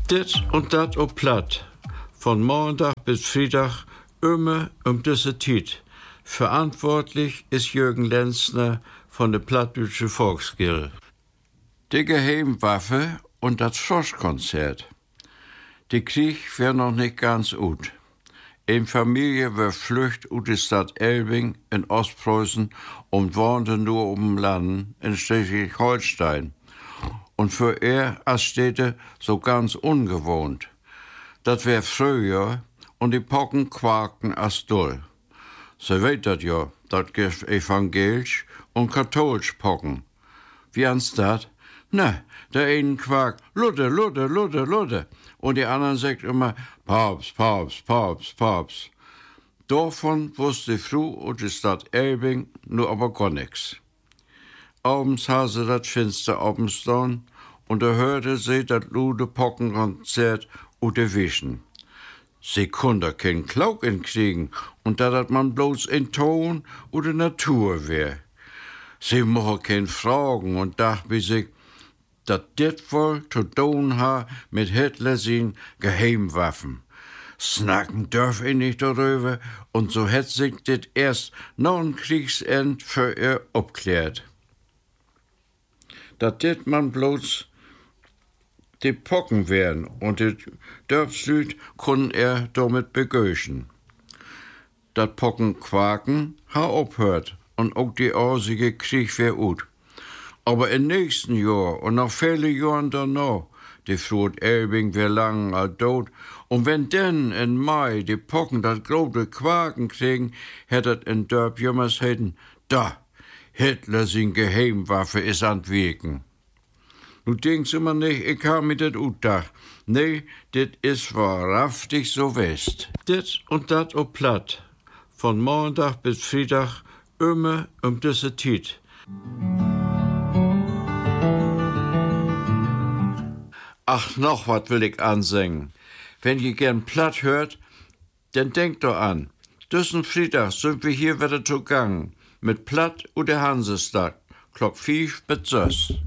Dit und dat op Platt. Von Montag bis Freitag immer diese Zeit. Verantwortlich ist Jürgen Lenzner von der Plattdeutsche Volksgilde. Die Geheimwaffe und das Schlosskonzert. Die Krieg wär noch nicht ganz gut. Eine Familie war flücht aus der Stadt Elbing in Ostpreußen und wohnte nur um Land in Schleswig-Holstein. Und für er als Städte so ganz ungewohnt. Das wär früher und die Pocken quakten als doll. Sie weet dat ja, dat gibt evangelisch und katholisch Pocken. Wie ans dat? Na, der einen quakt, Luther, Luther, Luther, Luther. Und die anderen sagt immer, Papst, Papst, Papst, Papst. Davon wusste die Frau und die Stadt Elbing nur aber gar nix. Abends ha sie dat Fenster oben stehen und da hörte sie dat lude Pockenkonzert und de Wischen. Sie konnte keinen Klauk kriegen und dat man bloß in Ton oder Natur wär. Sie mochte kein Fragen und dacht bei sich, dat dit wohl zu tun ha mit Hitler sin Geheimwaffen. Snacken dürf ich nicht darüber und so hätt sich dit erst noch ein Kriegsend für ihr abklärt. Dat dit man bloß die Pocken wären und die Dörfslüd können er damit begöschen. Dat Pocken quaken ha ophört und auch die ausige Krieg wär ut. Aber im nächsten Jahr und noch viele Jahren danach, die Frau Elbing wär lang alt tot, und wenn denn in Mai die Pocken dat grobe Quaken kriegen, hättet in Dörp jemals hätten, da, Hitler sin Geheimwaffe is an Wirken. Nu denkst du immer nicht, ich hab mir das utdach. Nee, dit is wahrhaftig so west. Dit und dat op Platt. Von Montag bis Freitag immer diese Zeit. Ach, noch was will ich ansingen. Wenn ihr gern Platt hört, dann denkt doch an. Diesen Freitag sind wir hier wieder zugange. Mit Platt und der Hansestag. Klock 5 bis 6.